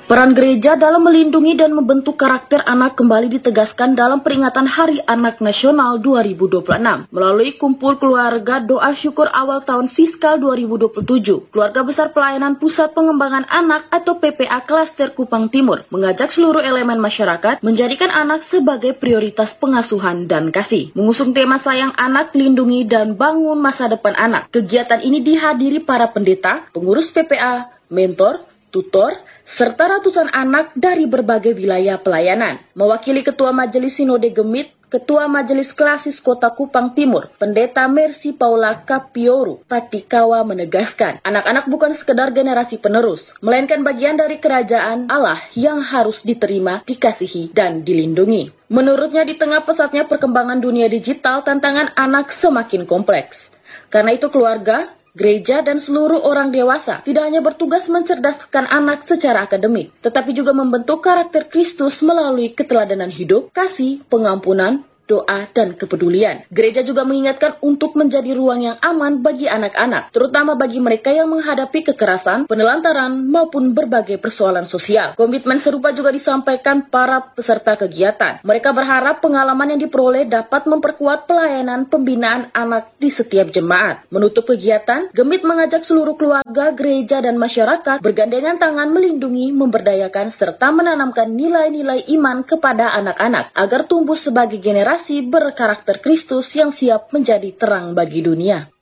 Peran gereja dalam melindungi dan membentuk karakter anak kembali ditegaskan dalam peringatan Hari Anak Nasional 2026. Melalui kumpul keluarga doa syukur awal tahun fiskal 2027, Keluarga Besar Pelayanan Pusat Pengembangan Anak atau PPA Klaster Kupang Timur mengajak seluruh elemen masyarakat menjadikan anak sebagai prioritas pengasuhan dan kasih. Mengusung tema sayang anak, lindungi dan bangun masa depan anak. Kegiatan ini dihadiri para pendeta, pengurus PPA, mentor, tutor, serta ratusan anak dari berbagai wilayah pelayanan. Mewakili Ketua Majelis Sinode Gemit, Ketua Majelis Klasis Kota Kupang Timur, Pendeta Mercy Paula Kapioru Patikawa menegaskan, anak-anak bukan sekedar generasi penerus, melainkan bagian dari kerajaan Allah yang harus diterima, dikasihi, dan dilindungi. Menurutnya, di tengah pesatnya perkembangan dunia digital, tantangan anak semakin kompleks. Karena itu keluarga, gereja, dan seluruh orang dewasa tidak hanya bertugas mencerdaskan anak secara akademik, tetapi juga membentuk karakter Kristus melalui keteladanan hidup, kasih, pengampunan, doa, dan kepedulian. Gereja juga mengingatkan untuk menjadi ruang yang aman bagi anak-anak, terutama bagi mereka yang menghadapi kekerasan, penelantaran, maupun berbagai persoalan sosial. Komitmen serupa juga disampaikan para peserta kegiatan. Mereka berharap pengalaman yang diperoleh dapat memperkuat pelayanan pembinaan anak di setiap jemaat. Menutup kegiatan, Gemit mengajak seluruh keluarga, gereja, dan masyarakat bergandengan tangan melindungi, memberdayakan, serta menanamkan nilai-nilai iman kepada anak-anak agar tumbuh sebagai generasi berkarakter Kristus yang siap menjadi terang bagi dunia.